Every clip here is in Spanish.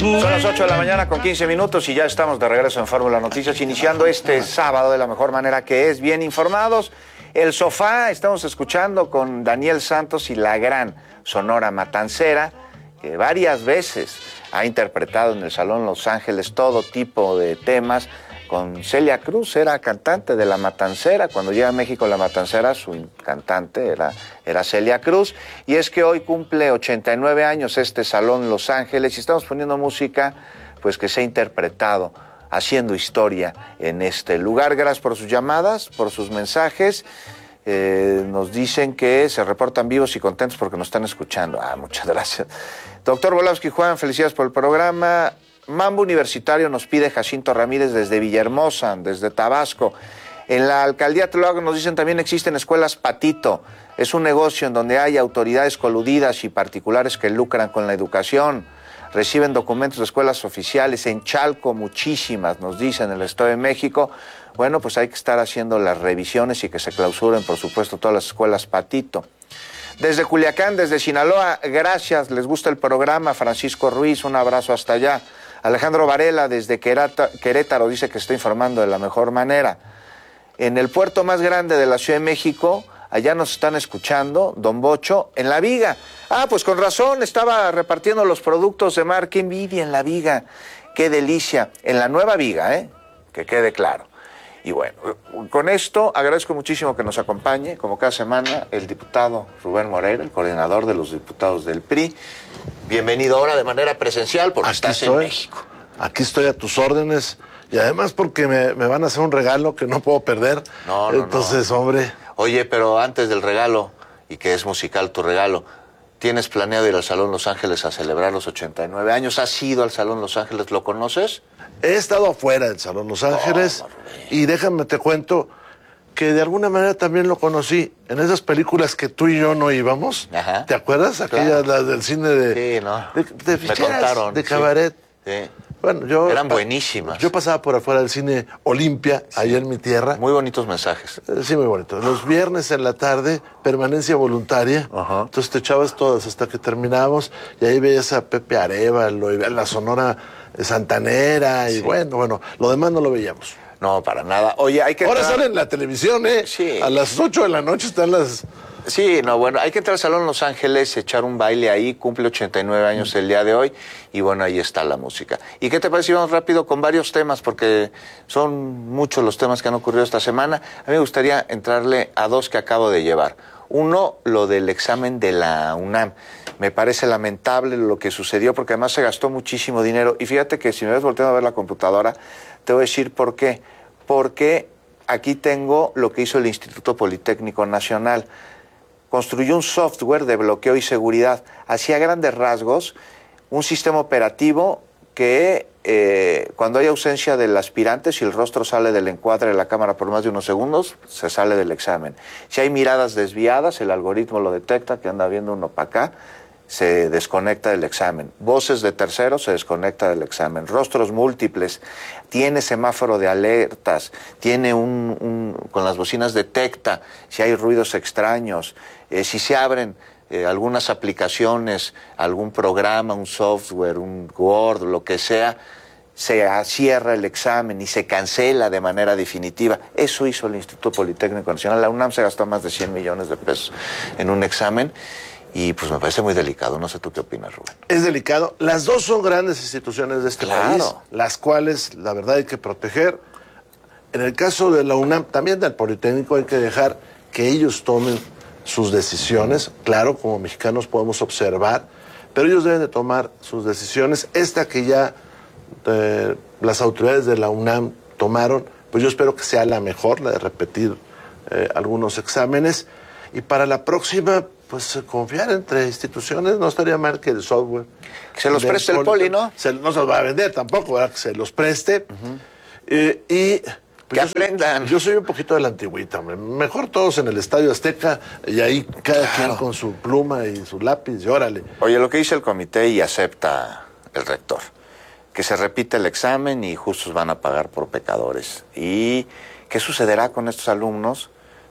Son las 8 de la mañana con 15 minutos y ya estamos de regreso en Fórmula Noticias, iniciando este sábado de la mejor manera que es, bien informados. El Sofá, estamos escuchando con Daniel Santos y la gran Sonora Matancera, que varias veces ha interpretado en el Salón Los Ángeles todo tipo de temas. Con Celia Cruz, era cantante de La Matancera. Cuando llega a México La Matancera, su cantante era Celia Cruz. Y es que hoy cumple 89 años este Salón Los Ángeles y estamos poniendo música pues que se ha interpretado, haciendo historia en este lugar. Gracias por sus llamadas, por sus mensajes. Nos dicen que se reportan vivos y contentos porque nos están escuchando. Muchas gracias. Doctor Volowski Juan, felicidades por el programa. Mambo Universitario nos pide Jacinto Ramírez desde Villahermosa, desde Tabasco. En la alcaldía Tláhuac nos dicen también existen escuelas Patito. Es un negocio en donde hay autoridades coludidas y particulares que lucran con la educación. Reciben documentos de escuelas oficiales. En Chalco muchísimas, nos dicen, en el Estado de México. Bueno, pues hay que estar haciendo las revisiones y que se clausuren, por supuesto, todas las escuelas Patito. Desde Culiacán, desde Sinaloa, gracias, les gusta el programa. Francisco Ruiz, un abrazo hasta allá. Alejandro Varela, desde Querétaro, dice que está informando de la mejor manera. En el puerto más grande de la Ciudad de México, allá nos están escuchando, Don Bocho, en La Viga. Pues con razón, estaba repartiendo los productos de mar. ¡Qué envidia en La Viga! ¡Qué delicia! En la Nueva Viga, que quede claro. Y bueno, con esto agradezco muchísimo que nos acompañe, como cada semana, el diputado Rubén Moreira, el coordinador de los diputados del PRI. Bienvenido ahora de manera presencial porque estás en México. Aquí estoy a tus órdenes y además porque me van a hacer un regalo que no puedo perder. Entonces, hombre... Oye, pero antes del regalo, y que es musical tu regalo, ¿tienes planeado ir al Salón Los Ángeles a celebrar los 89 años? ¿Has ido al Salón Los Ángeles? ¿Lo conoces? He estado afuera del Salón Los Ángeles y déjame te cuento que de alguna manera también lo conocí en esas películas que tú y yo no íbamos. Ajá. ¿Te acuerdas? Aquellas, Claro. las del cine de... Sí, ¿no? De ficheras, me contaron, de cabaret. Sí. Bueno, eran buenísimas. Yo pasaba por afuera del cine Olimpia, allá en mi tierra. Muy bonitos mensajes. Sí, muy bonito. Los viernes en la tarde, permanencia voluntaria. Ajá. Entonces te echabas todas hasta que terminábamos y ahí veías a Pepe Arévalo y la Sonora Santanera y bueno, lo demás no lo veíamos. No, para nada. Oye, hay que... Ahora sale en la televisión, ¿eh? Sí. A las 8 de la noche están las... Sí, no, bueno, hay que entrar al Salón Los Ángeles, echar un baile ahí, cumple 89 años el día de hoy, y bueno, ahí está la música. ¿Y qué te parece si vamos rápido con varios temas? Porque son muchos los temas que han ocurrido esta semana. A mí me gustaría entrarle a dos que acabo de llevar. Uno, lo del examen de la UNAM. Me parece lamentable lo que sucedió, porque además se gastó muchísimo dinero. Y fíjate que si me ves volteando a ver la computadora, te voy a decir por qué. Porque aquí tengo lo que hizo el Instituto Politécnico Nacional. Construyó un software de bloqueo y seguridad. Hacía grandes rasgos un sistema operativo que cuando hay ausencia del aspirante, si el rostro sale del encuadre de la cámara por más de unos segundos, se sale del examen. Si hay miradas desviadas, el algoritmo lo detecta, que anda viendo uno para acá, se desconecta del examen. Voces de terceros, se desconecta del examen. Rostros múltiples, tiene semáforo de alertas, tiene con las bocinas detecta si hay ruidos extraños, si se abren algunas aplicaciones, algún programa, un software, un Word, lo que sea, se cierra el examen y se cancela de manera definitiva. Eso hizo el Instituto Politécnico Nacional. La UNAM se gastó más de 100 millones de pesos en un examen. Y pues me parece muy delicado. No sé tú qué opinas, Rubén. Es delicado. Las dos son grandes instituciones de este país, las cuales, la verdad, hay que proteger. En el caso de la UNAM, también del Politécnico, hay que dejar que ellos tomen sus decisiones. Claro, como mexicanos podemos observar, pero ellos deben de tomar sus decisiones. Esta que ya las autoridades de la UNAM tomaron, pues yo espero que sea la mejor, la de repetir algunos exámenes. Y para la próxima, pues confiar entre instituciones, no estaría mal que el software... Que se los preste el Poli, ¿no? No se los va a vender tampoco, ¿verdad? Que se los preste. Y... Pues que aprendan. Yo soy un poquito de la antigüita, hombre. Mejor todos en el Estadio Azteca y ahí cada quien con su pluma y su lápiz y órale. Oye, lo que dice el comité y acepta el rector, que se repite el examen y justos van a pagar por pecadores. ¿Y qué sucederá con estos alumnos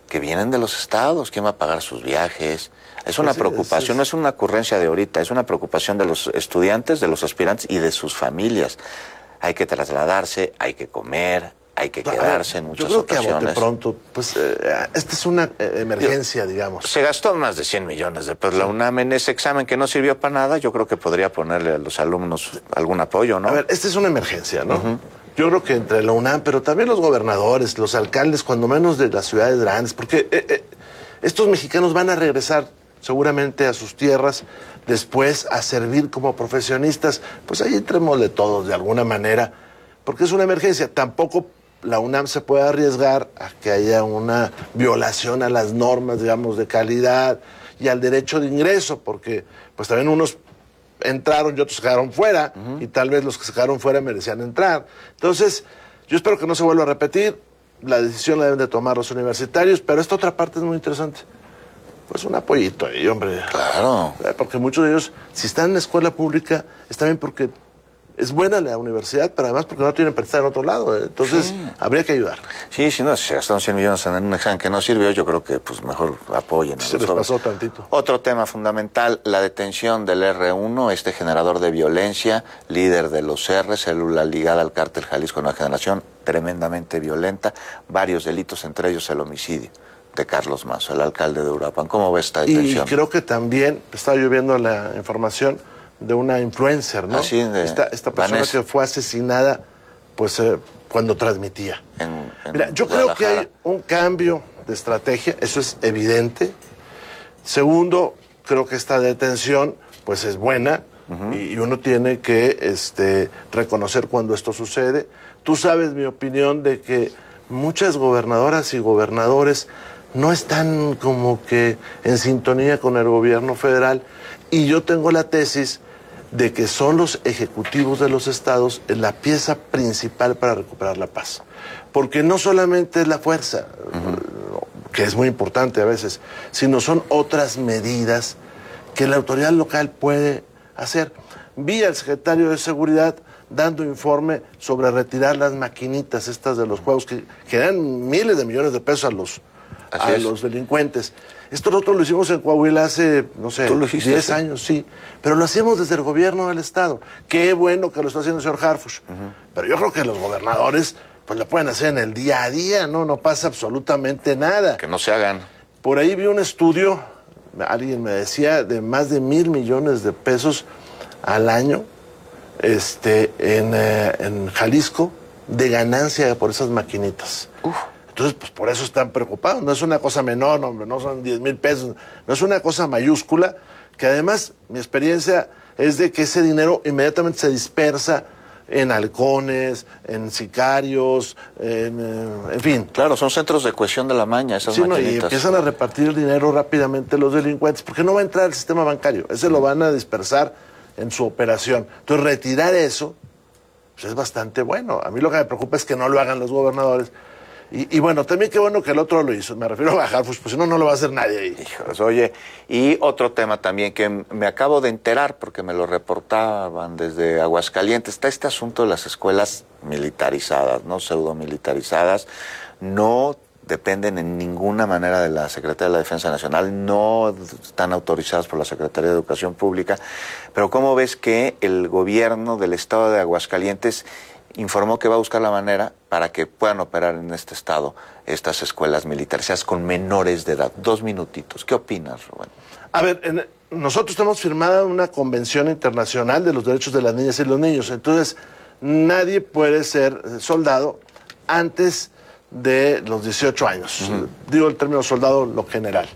que vienen de los estados. ¿Quién va a pagar sus viajes? Es una preocupación, no es una ocurrencia de ahorita, es una preocupación de los estudiantes, de los aspirantes y de sus familias. Hay que trasladarse, hay que comer, hay que quedarse en muchas ocasiones. Yo creo que a bote pronto, pues esta es una emergencia, digamos. Se gastó más de 100 millones de pesos la UNAM en ese examen que no sirvió para nada. Yo creo que podría ponerle a los alumnos algún apoyo, ¿no? A ver, esta es una emergencia, ¿no? Yo creo que entre la UNAM, pero también los gobernadores, los alcaldes, cuando menos de las ciudades grandes, porque estos mexicanos van a regresar seguramente a sus tierras, después a servir como profesionistas, pues ahí entrémosle todos de alguna manera, porque es una emergencia. Tampoco la UNAM se puede arriesgar a que haya una violación a las normas, digamos, de calidad y al derecho de ingreso, porque pues también unos entraron y otros se quedaron fuera, y tal vez los que se quedaron fuera merecían entrar. Entonces, yo espero que no se vuelva a repetir, la decisión la deben de tomar los universitarios, pero esta otra parte es muy interesante. Pues un apoyito ahí, hombre. Claro. Porque muchos de ellos, si están en la escuela pública, está bien porque es buena la universidad, pero además porque no tienen para estar en otro lado. Entonces, habría que ayudar. Sí, si no, si gastaron 100 millones en un examen que no sirvió, yo creo que pues mejor apoyen. Se les pasó tantito. Otro tema fundamental, la detención del R1, este generador de violencia, líder de los R, célula ligada al cártel Jalisco Nueva Generación, tremendamente violenta, varios delitos, entre ellos el homicidio de Carlos Mazo, el alcalde de Uruapan. ¿Cómo ves esta detención? Y creo que también, estaba yo viendo la información de una influencer, ¿no? Así de esta persona Vanessa, que fue asesinada, pues, cuando transmitía. Mira, yo creo que hay un cambio de estrategia, eso es evidente. Segundo, creo que esta detención, pues, es buena, y uno tiene que reconocer cuando esto sucede. Tú sabes mi opinión de que muchas gobernadoras y gobernadores no están como que en sintonía con el gobierno federal, y yo tengo la tesis de que son los ejecutivos de los estados la pieza principal para recuperar la paz. Porque no solamente es la fuerza, que es muy importante a veces, sino son otras medidas que la autoridad local puede hacer. Vi al secretario de Seguridad dando informe sobre retirar las maquinitas estas de los juegos que dan miles de millones de pesos a los delincuentes. Esto nosotros lo hicimos en Coahuila hace, no sé, 10 años, sí. Pero lo hacemos desde el gobierno del estado. Qué bueno que lo está haciendo el señor Harfuch. Pero yo creo que los gobernadores pues lo pueden hacer en el día a día, no pasa absolutamente nada. Que no se hagan. Por ahí vi un estudio, alguien me decía, de más de 1,000 millones de pesos al año en Jalisco de ganancia por esas maquinitas. Entonces, pues por eso están preocupados. No es una cosa menor, hombre, no son 10,000 pesos, no es una cosa mayúscula, que además mi experiencia es de que ese dinero inmediatamente se dispersa en halcones, en sicarios, en fin. Claro, son centros de cohesión de la maña esas maquinitas. Y empiezan a repartir el dinero rápidamente los delincuentes, porque no va a entrar al sistema bancario, ese lo van a dispersar en su operación. Entonces, retirar eso pues es bastante bueno. A mí lo que me preocupa es que no lo hagan los gobernadores. Y bueno, también qué bueno que el otro lo hizo. Me refiero a Harfuch, pues si no, no lo va a hacer nadie ahí. Hijos, oye, y otro tema también que me acabo de enterar porque me lo reportaban desde Aguascalientes. Está este asunto de las escuelas militarizadas, no pseudomilitarizadas. No dependen en ninguna manera de la Secretaría de la Defensa Nacional, no están autorizadas por la Secretaría de Educación Pública. Pero ¿cómo ves que el gobierno del estado de Aguascalientes informó que va a buscar la manera para que puedan operar en este estado estas escuelas militarizadas con menores de edad? 2 minutitos. ¿Qué opinas, Rubén? A ver, nosotros tenemos firmada una convención internacional de los derechos de las niñas y los niños. Entonces, nadie puede ser soldado antes de los 18 años. Digo el término soldado, lo general.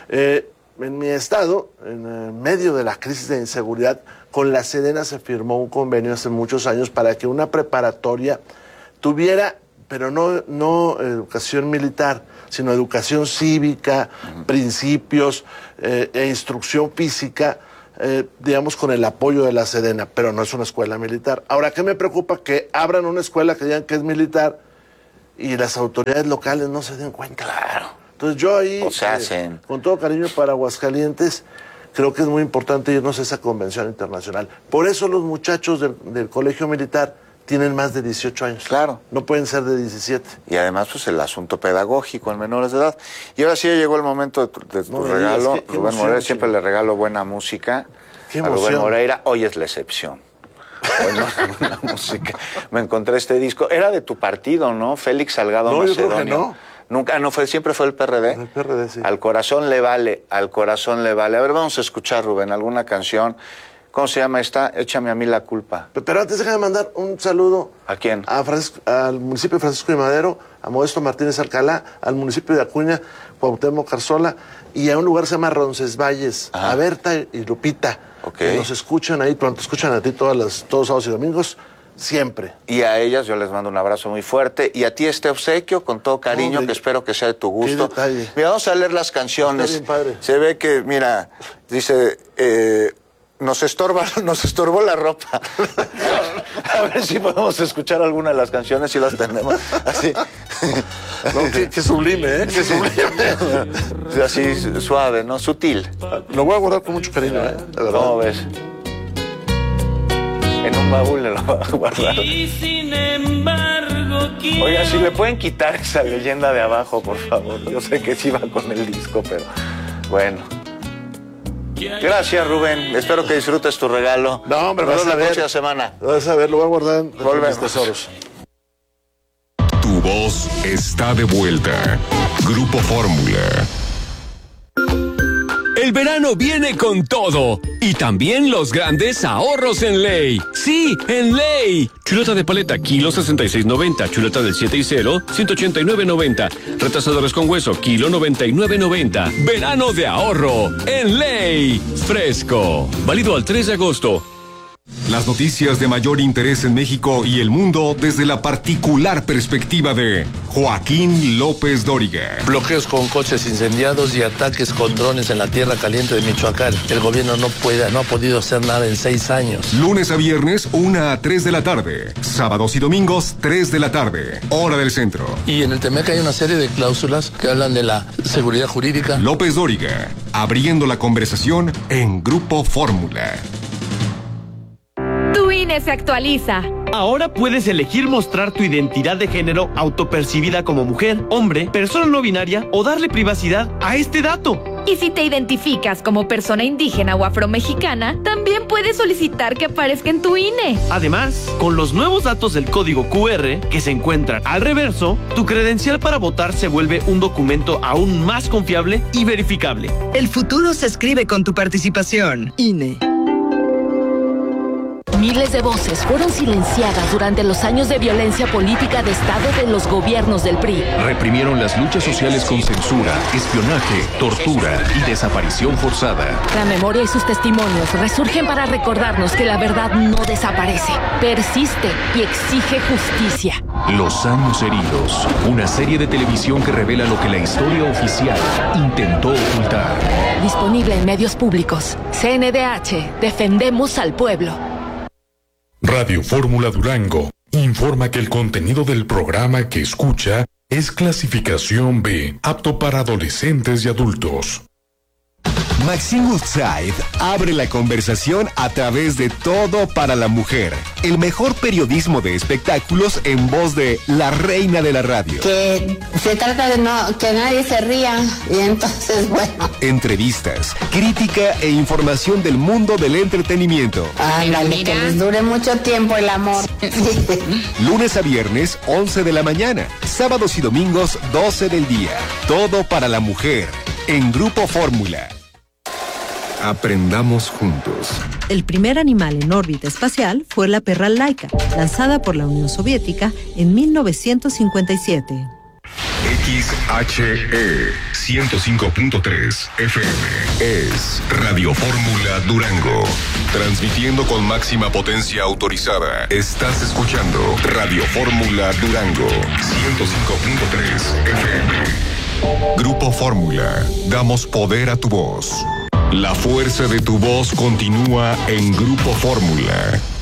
En mi estado, en medio de la crisis de inseguridad, con la Sedena se firmó un convenio hace muchos años para que una preparatoria tuviera, pero no educación militar, sino educación cívica, principios e instrucción física, digamos, con el apoyo de la Sedena, pero no es una escuela militar. Ahora, ¿qué me preocupa? Que abran una escuela que digan que es militar y las autoridades locales no se den cuenta. Claro. Entonces yo ahí, hacen. con todo cariño para Aguascalientes, creo que es muy importante irnos a esa convención internacional. Por eso los muchachos del colegio militar tienen más de 18 años. Claro. No pueden ser de 17. Y además, pues el asunto pedagógico en menores de edad. Y ahora sí llegó el momento de tu regalo. Rubén Moreira, siempre le regalo buena música. Qué a Rubén emoción. Moreira, hoy es la excepción. Hoy no es buena música. Me encontré este disco. Era de tu partido, ¿no? Félix Salgado No, yo Macedonio. creo que no. Nunca, no fue, siempre fue el PRD. El PRD, sí. Al corazón le vale, al corazón le vale. A ver, vamos a escuchar, Rubén, alguna canción. ¿Cómo se llama esta? Échame a mí la culpa. Pero antes déjame mandar un saludo. ¿A quién? Al municipio de Francisco de Madero, a Modesto Martínez Alcalá, al municipio de Acuña, Cuauhtémoc Carzola, y a un lugar que se llama Roncesvalles, a Berta y Lupita, que nos escuchan ahí, te escuchan a ti todos sábados y domingos, siempre. Y a ellas yo les mando un abrazo muy fuerte. Y a ti este obsequio, con todo cariño, que espero que sea de tu gusto. Qué detalle. Mira, vamos a leer las canciones. Está bien padre. Se ve que, mira, dice... Nos estorbó la ropa. A ver si podemos escuchar alguna de las canciones, si las tenemos. Así. No, qué sublime, ¿eh? Qué sublime. Así suave, ¿no? Sutil. Lo voy a guardar con mucho cariño, ¿eh? De verdad. ¿Cómo ves? En un baúl le lo voy a guardar. Y sin embargo, Oiga, si le pueden quitar esa leyenda de abajo, por favor. Yo sé que sí va con el disco, pero bueno. Gracias, Rubén. Espero que disfrutes tu regalo. No, hombre, nos vas vemos a la ver. próxima semana. Vas a ver, lo voy a guardar entre Volvemos. mis tesoros. Tu voz está de vuelta. Grupo Fórmula. El verano viene con todo y también los grandes ahorros en Ley. Sí, en Ley. Chuleta de paleta, kilo 66.90. Chuleta del 7 y 0, 189.90. Retrasadores con hueso, kilo 99.90. Verano de ahorro en Ley. Fresco. Válido al 3 de agosto. Las noticias de mayor interés en México y el mundo desde la particular perspectiva de Joaquín López Dóriga. Bloqueos con coches incendiados y ataques con drones en la tierra caliente de Michoacán. El gobierno no ha podido hacer nada en 6 años. Lunes a viernes, 1 a 3 de la tarde. Sábados y domingos, 3 de la tarde. Hora del centro. Y en el TEMEC hay una serie de cláusulas que hablan de la seguridad jurídica. López Dóriga, abriendo la conversación en Grupo Fórmula. Tu INE se actualiza. Ahora puedes elegir mostrar tu identidad de género autopercibida como mujer, hombre, persona no binaria o darle privacidad a este dato. Y si te identificas como persona indígena o afromexicana, también puedes solicitar que aparezca en tu INE. Además, con los nuevos datos del código QR que se encuentran al reverso, tu credencial para votar se vuelve un documento aún más confiable y verificable. El futuro se escribe con tu participación. INE. Miles de voces fueron silenciadas durante los años de violencia política de Estado de los gobiernos del PRI. Reprimieron las luchas sociales con censura, espionaje, tortura y desaparición forzada. La memoria y sus testimonios resurgen para recordarnos que la verdad no desaparece, persiste y exige justicia. Los años heridos. Una serie de televisión que revela lo que la historia oficial intentó ocultar. Disponible en medios públicos. CNDH. Defendemos al pueblo. Radio Fórmula Durango informa que el contenido del programa que escucha es clasificación B, apto para adolescentes y adultos. Maxine Woodside abre la conversación a través de Todo para la Mujer, el mejor periodismo de espectáculos en voz de la reina de la radio. Que se trata de que nadie se ría y entonces, bueno. Entrevistas, crítica e información del mundo del entretenimiento. Ándale, que les dure mucho tiempo el amor. Lunes a viernes, 11 de la mañana. Sábados y domingos, 12 del día. Todo para la Mujer, en Grupo Fórmula. Aprendamos juntos. El primer animal en órbita espacial fue la perra Laika, lanzada por la Unión Soviética en 1957. XHE 105.3 FM es Radio Fórmula Durango. Transmitiendo con máxima potencia autorizada. Estás escuchando Radio Fórmula Durango 105.3 FM. Grupo Fórmula. Damos poder a tu voz. La fuerza de tu voz continúa en Grupo Fórmula.